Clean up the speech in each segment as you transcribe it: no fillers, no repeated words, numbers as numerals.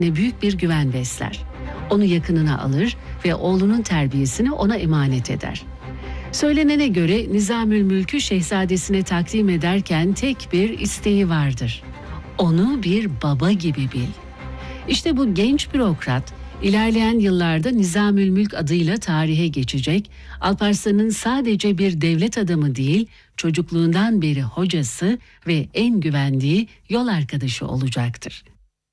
büyük bir güven besler. Onu yakınına alır ve oğlunun terbiyesini ona emanet eder. Söylenene göre Nizamülmülk'ü şehzadesine takdim ederken tek bir isteği vardır. Onu bir baba gibi bil. İşte bu genç bürokrat, ilerleyen yıllarda Nizamülmülk adıyla tarihe geçecek, Alparslan'ın sadece bir devlet adamı değil, çocukluğundan beri hocası ve en güvendiği yol arkadaşı olacaktır.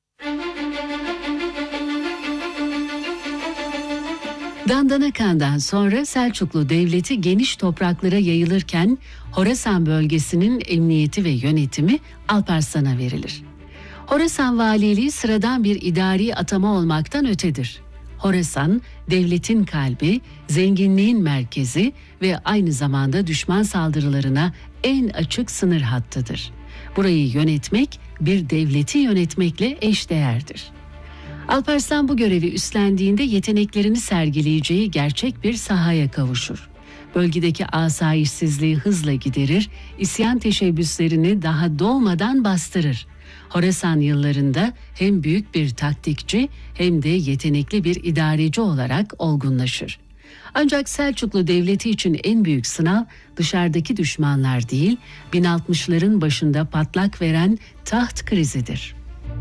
Dandanakan'dan sonra Selçuklu Devleti geniş topraklara yayılırken Horasan bölgesinin emniyeti ve yönetimi Alparslan'a verilir. Horasan valiliği sıradan bir idari atama olmaktan ötedir. Horasan, devletin kalbi, zenginliğin merkezi ve aynı zamanda düşman saldırılarına en açık sınır hattıdır. Burayı yönetmek, bir devleti yönetmekle eşdeğerdir. Alparslan bu görevi üstlendiğinde yeteneklerini sergileyeceği gerçek bir sahaya kavuşur. Bölgedeki asayişsizliği hızla giderir, isyan teşebbüslerini daha doğmadan bastırır. Horasan yıllarında hem büyük bir taktikçi hem de yetenekli bir idareci olarak olgunlaşır. Ancak Selçuklu Devleti için en büyük sınav dışarıdaki düşmanlar değil, 1060'ların başında patlak veren taht krizidir.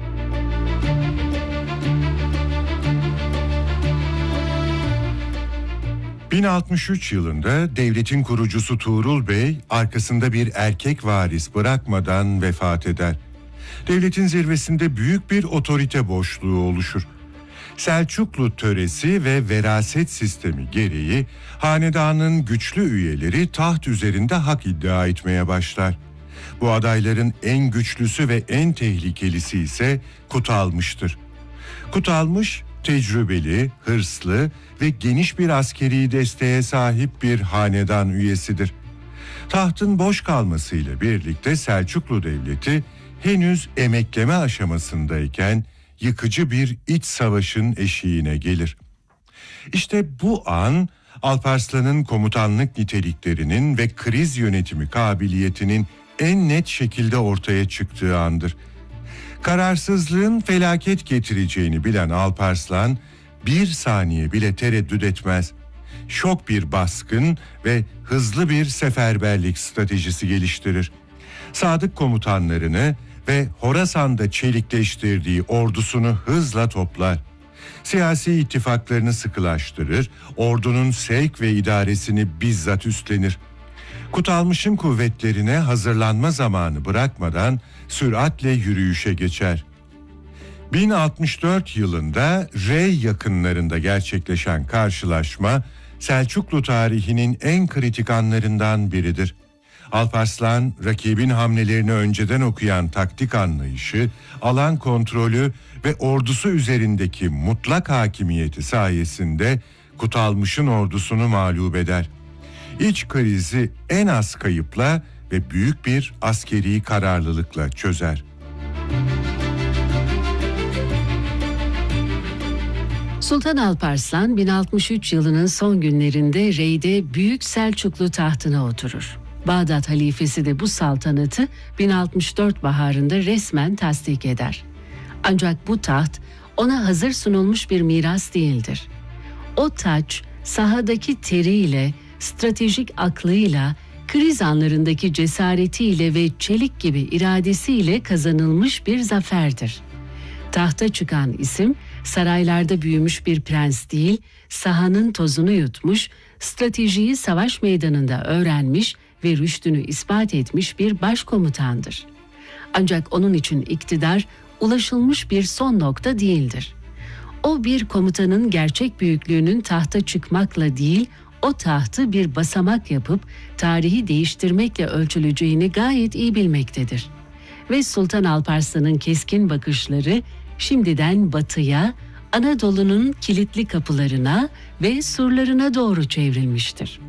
...1063 yılında devletin kurucusu Tuğrul Bey arkasında bir erkek varis bırakmadan vefat eder. Devletin zirvesinde büyük bir otorite boşluğu oluşur. Selçuklu töresi ve veraset sistemi gereği hanedanın güçlü üyeleri taht üzerinde hak iddia etmeye başlar. Bu adayların en güçlüsü ve en tehlikelisi ise Kutalmış'tır. Kutalmış, tecrübeli, hırslı ve geniş bir askeri desteğe sahip bir hanedan üyesidir. Tahtın boş kalmasıyla birlikte Selçuklu Devleti henüz emekleme aşamasındayken yıkıcı bir iç savaşın eşiğine gelir. İşte bu an Alparslan'ın komutanlık niteliklerinin ve kriz yönetimi kabiliyetinin en net şekilde ortaya çıktığı andır. Kararsızlığın felaket getireceğini bilen Alparslan bir saniye bile tereddüt etmez. Şok bir baskın ve hızlı bir seferberlik stratejisi geliştirir. Sadık komutanlarını ve Horasan'da çelikleştirdiği ordusunu hızla toplar. Siyasi ittifaklarını sıkılaştırır, ordunun sevk ve idaresini bizzat üstlenir. Kutalmış'ın kuvvetlerine hazırlanma zamanı bırakmadan süratle yürüyüşe geçer. 1064 yılında Rey yakınlarında gerçekleşen karşılaşma Selçuklu tarihinin en kritik anlarından biridir. Alparslan, rakibin hamlelerini önceden okuyan taktik anlayışı, alan kontrolü ve ordusu üzerindeki mutlak hakimiyeti sayesinde Kutalmış'ın ordusunu mağlup eder. İç krizi en az kayıpla ve büyük bir askeri kararlılıkla çözer. Sultan Alparslan 1063 yılının son günlerinde Rey'de Büyük Selçuklu tahtına oturur. Bağdat halifesi de bu saltanatı 1064 baharında resmen tasdik eder. Ancak bu taht ona hazır sunulmuş bir miras değildir. O taç sahadaki teriyle, stratejik aklıyla, kriz anlarındaki cesaretiyle ve çelik gibi iradesiyle kazanılmış bir zaferdir. Tahta çıkan isim saraylarda büyümüş bir prens değil, sahanın tozunu yutmuş, stratejiyi savaş meydanında öğrenmiş ve rüştünü ispat etmiş bir başkomutandır. Ancak onun için iktidar ulaşılmış bir son nokta değildir. O bir komutanın gerçek büyüklüğünün tahta çıkmakla değil, o tahtı bir basamak yapıp tarihi değiştirmekle ölçüleceğini gayet iyi bilmektedir. Ve Sultan Alparslan'ın keskin bakışları şimdiden batıya, Anadolu'nun kilitli kapılarına ve surlarına doğru çevrilmiştir.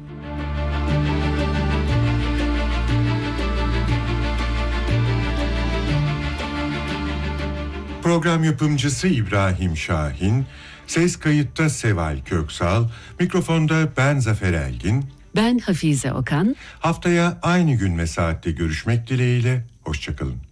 Program yapımcısı İbrahim Şahin, ses kayıtta Seval Köksal, mikrofonda ben Zafer Elgin, ben Hafize Okan. Haftaya aynı gün ve saatte görüşmek dileğiyle, hoşçakalın.